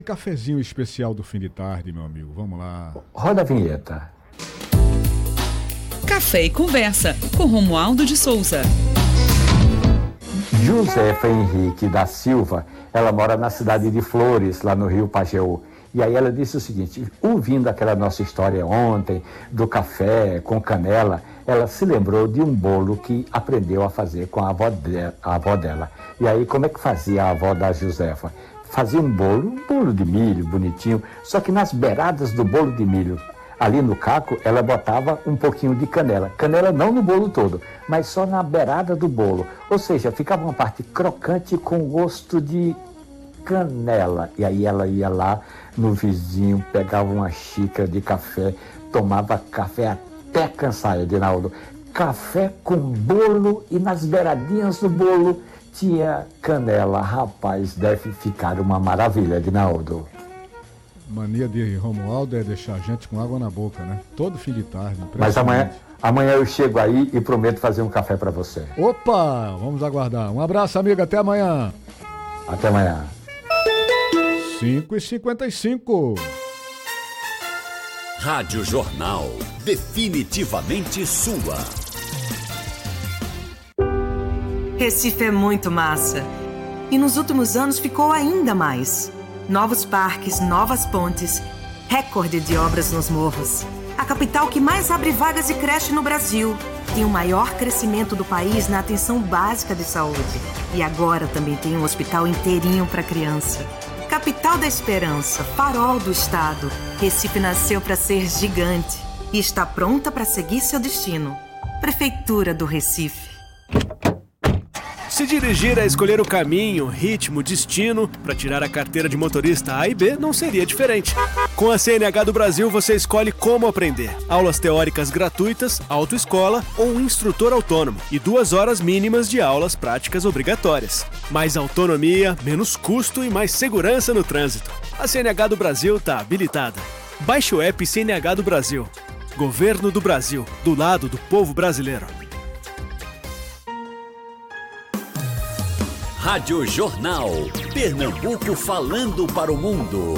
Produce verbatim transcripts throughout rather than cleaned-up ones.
Cafezinho especial do fim de tarde, meu amigo. Vamos lá. Roda a vinheta. Café e Conversa, com Romualdo de Souza. Josefa Henrique da Silva, ela mora na cidade de Flores, lá no Rio Pajeú. E aí ela disse o seguinte, ouvindo aquela nossa história ontem, do café com canela, ela se lembrou de um bolo que aprendeu a fazer com a avó, de, a avó dela. E aí, como é que fazia a avó da Josefa? Fazia um bolo, um bolo de milho, bonitinho, só que nas beiradas do bolo de milho, ali no caco, ela botava um pouquinho de canela. Canela não no bolo todo, mas só na beirada do bolo. Ou seja, ficava uma parte crocante com gosto de canela. E aí ela ia lá no vizinho, pegava uma xícara de café, tomava café até cansar, Edinaldo. Café com bolo e nas beiradinhas do bolo tinha canela. Rapaz, deve ficar uma maravilha, Edinaldo. Mania de Romualdo é deixar a gente com água na boca, né? Todo fim de tarde. Mas amanhã, amanhã eu chego aí e prometo fazer um café para você. Opa, vamos aguardar. Um abraço, amigo, até amanhã. Até amanhã. cinco e cinquenta e cinco. Rádio Jornal, definitivamente sua. Recife é muito massa. E nos últimos anos ficou ainda mais. Novos parques, novas pontes, recorde de obras nos morros. A capital que mais abre vagas e creche no Brasil. Tem o maior crescimento do país na atenção básica de saúde. E agora também tem um hospital inteirinho para criança. Capital da Esperança, farol do estado. Recife nasceu para ser gigante e está pronta para seguir seu destino. Prefeitura do Recife. Se dirigir a escolher o caminho, ritmo, destino para tirar a carteira de motorista A e B não seria diferente. Com a C N H do Brasil você escolhe como aprender. Aulas teóricas gratuitas, autoescola ou um instrutor autônomo e duas horas mínimas de aulas práticas obrigatórias. Mais autonomia, menos custo e mais segurança no trânsito. A C N H do Brasil está habilitada. Baixe o app C N H do Brasil. Governo do Brasil, do lado do povo brasileiro. Rádio Jornal, Pernambuco falando para o mundo.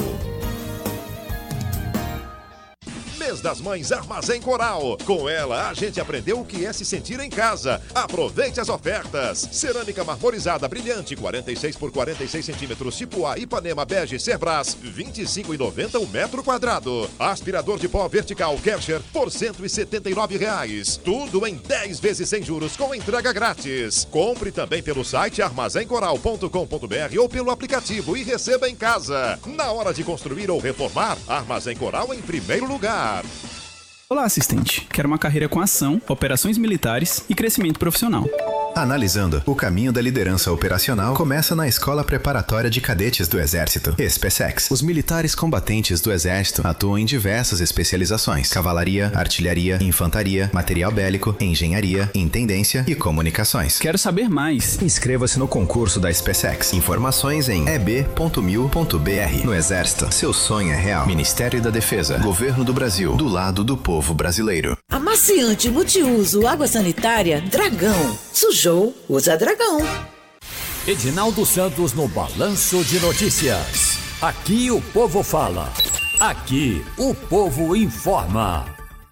Mês das Mães Armazém Coral. Com ela, a gente aprendeu o que é se sentir em casa. Aproveite as ofertas. Cerâmica marmorizada brilhante, quarenta e seis por quarenta e seis centímetros, tipo A, Ipanema Bege Cerbras, vinte e cinco reais e noventa centavos um metro quadrado. Aspirador de pó vertical Kärcher por cento e setenta e nove reais. Tudo em dez vezes sem juros com entrega grátis. Compre também pelo site armazém coral ponto com ponto br ou pelo aplicativo e receba em casa. Na hora de construir ou reformar, Armazém Coral em primeiro lugar. Olá, assistente. Quero uma carreira com ação, operações militares e crescimento profissional. Analisando, o caminho da liderança operacional começa na Escola Preparatória de Cadetes do Exército, SpaceX. Os militares combatentes do Exército atuam em diversas especializações: cavalaria, artilharia, infantaria, material bélico, engenharia, intendência e comunicações. Quero saber mais. Inscreva-se no concurso da SpaceX. Informações em e b ponto mil ponto b r. No Exército, seu sonho é real. Ministério da Defesa, Governo do Brasil, do lado do povo brasileiro. Amaciante multiuso água sanitária Dragão. Sujou, usa Dragão. Edinaldo Santos no Balanço de Notícias. Aqui o povo fala. Aqui o povo informa.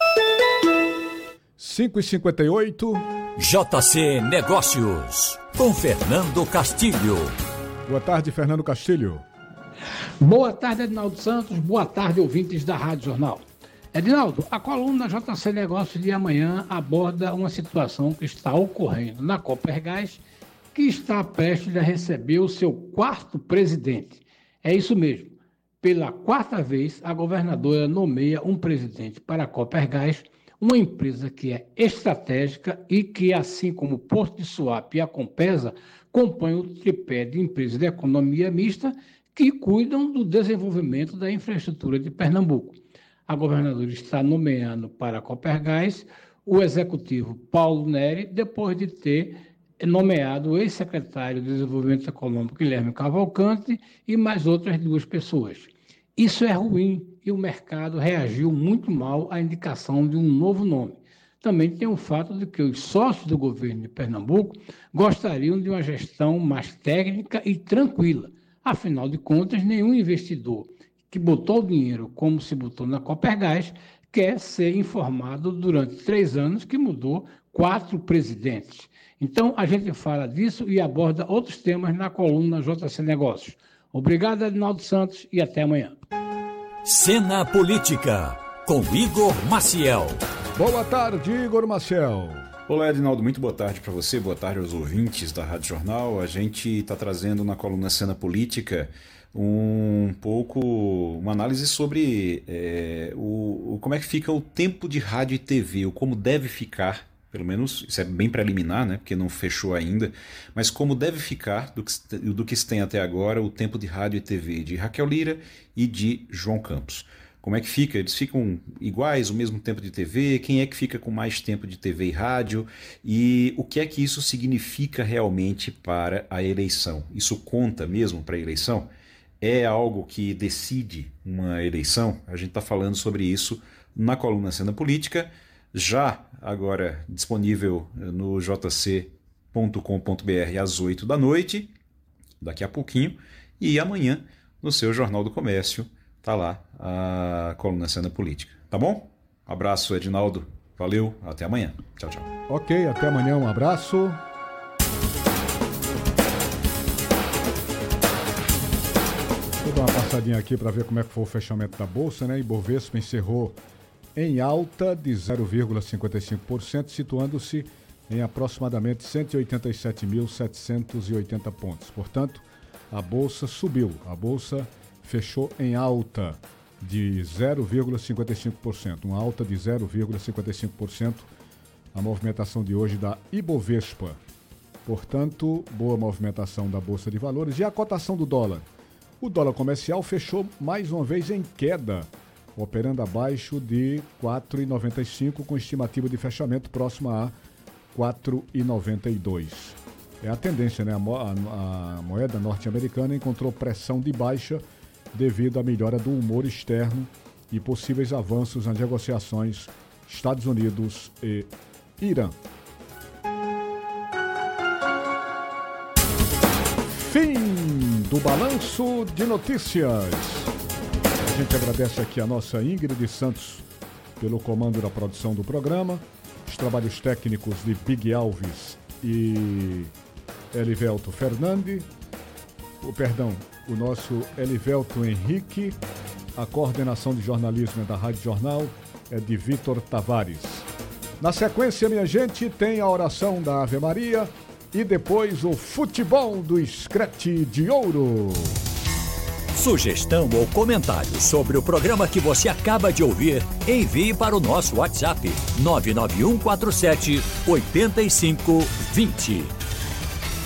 cinco e cinquenta e oito. J C Negócios, com Fernando Castilho. Boa tarde, Fernando Castilho. Boa tarde, Edinaldo Santos. Boa tarde, ouvintes da Rádio Jornal. Edinaldo, a coluna J C Negócios de amanhã aborda uma situação que está ocorrendo na Copergás, que está prestes a receber o seu quarto presidente. É isso mesmo. Pela quarta vez, a governadora nomeia um presidente para a Copergás, uma empresa que é estratégica e que, assim como o Porto de Suape e a Compesa, compõe o tripé de empresas de economia mista que cuidam do desenvolvimento da infraestrutura de Pernambuco. A governadora está nomeando para a Copergás o executivo Paulo Neri, depois de ter nomeado o ex-secretário de Desenvolvimento Econômico Guilherme Cavalcante e mais outras duas pessoas. Isso é ruim e o mercado reagiu muito mal à indicação de um novo nome. Também tem o fato de que os sócios do governo de Pernambuco gostariam de uma gestão mais técnica e tranquila. Afinal de contas, nenhum investidor que botou dinheiro como se botou na Copergás quer ser informado durante três anos que mudou quatro presidentes. Então, a gente fala disso e aborda outros temas na coluna J C Negócios. Obrigado, Edinaldo Santos, e até amanhã. Cena Política, com Igor Maciel. Boa tarde, Igor Maciel. Olá, Edinaldo, muito boa tarde para você, boa tarde aos ouvintes da Rádio Jornal. A gente está trazendo na coluna Cena Política um pouco uma análise sobre é, o, o, como é que fica o tempo de rádio e T V, ou como deve ficar, pelo menos isso é bem preliminar, né, porque não fechou ainda, mas como deve ficar do que, do que se tem até agora o tempo de rádio e T V de Raquel Lira e de João Campos. Como é que fica? Eles ficam iguais, o mesmo tempo de T V? Quem é que fica com mais tempo de T V e rádio? E o que é que isso significa realmente para a eleição? Isso conta mesmo para a eleição? É algo que decide uma eleição? A gente está falando sobre isso na coluna Cena Política, já agora disponível no j c ponto com ponto b r às oito da noite, daqui a pouquinho, e amanhã no seu Jornal do Comércio tá lá a coluna Cena Política. Tá bom? Abraço, Edinaldo. Valeu, até amanhã. Tchau, tchau. Ok, até amanhã, um abraço. Vou dar uma passadinha aqui para ver como é que foi o fechamento da Bolsa, né? Ibovespa encerrou em alta de zero vírgula cinquenta e cinco por cento, situando-se em aproximadamente cento e oitenta e sete mil setecentos e oitenta pontos. Portanto, a Bolsa subiu. A Bolsa fechou em alta de zero vírgula cinquenta e cinco por cento, uma alta de zero vírgula cinquenta e cinco por cento a movimentação de hoje da Ibovespa. Portanto, boa movimentação da Bolsa de Valores. E a cotação do dólar? O dólar comercial fechou mais uma vez em queda, operando abaixo de quatro reais e noventa e cinco centavos, com estimativa de fechamento próxima a quatro reais e noventa e dois centavos. É a tendência, né? A, mo- a, a moeda norte-americana encontrou pressão de baixa devido à melhora do humor externo e possíveis avanços nas negociações Estados Unidos e Irã. Fim do Balanço de Notícias. A gente agradece aqui a nossa Ingrid Santos pelo comando da produção do programa, os trabalhos técnicos de Big Alves e Elivelto Fernandes, o perdão, o nosso Elivelto Henrique, a coordenação de jornalismo da Rádio Jornal é de Vitor Tavares. Na sequência, minha gente, tem a oração da Ave Maria e depois o futebol do Screte de Ouro. Sugestão ou comentário sobre o programa que você acaba de ouvir, envie para o nosso WhatsApp nove nove um quatro sete oito cinco dois zero.